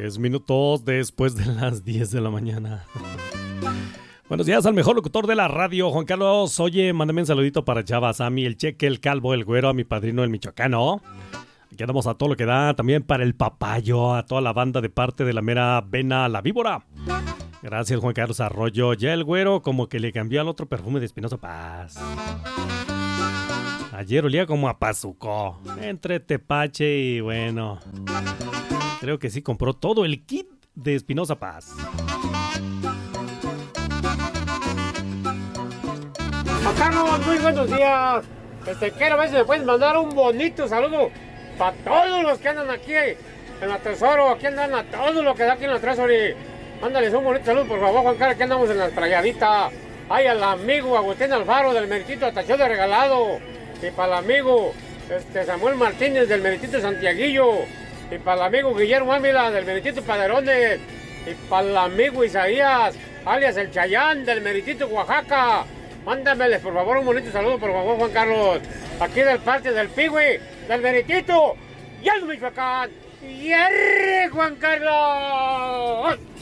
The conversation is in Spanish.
3 minutos después de las 10 de la mañana. Buenos días al mejor locutor de la radio, Juan Carlos. Oye, mándame un saludito para Chava, Sammy, el Cheque, el Calvo, el Güero, a mi padrino, el michoacano. Aquí andamos a todo lo que da, también para el Papayo, a toda la banda de parte de la mera Vena la Víbora. Gracias, Juan Carlos Arroyo. Ya el Güero como que le cambió al otro perfume de Espinosa Paz. Ayer olía como a pazuco, entre tepache y bueno, creo que sí compró todo el kit de Espinosa Paz. Juan Carlos, muy buenos días. Quiero ver si me puedes mandar un bonito saludo para todos los que andan aquí en la Tesoro. Aquí andan a todos los que da aquí en la Tesori. Mándales un bonito saludo, por favor, Juan Carlos, que andamos en la playadita. Ay, al amigo Agustín Alfaro del Meritito Atachó de Regalado. Y para el amigo Samuel Martínez del Meritito Santiaguillo. Y para el amigo Guillermo Ávila del Meritito Paderones. Y para el amigo Isaías, alias el Chayán del Meritito Oaxaca. Mándameles, por favor, un bonito saludo, por favor, Juan Carlos. Aquí del parte del Pigüe, del Meritito y el Michoacán. ¡Yerre, Juan Carlos!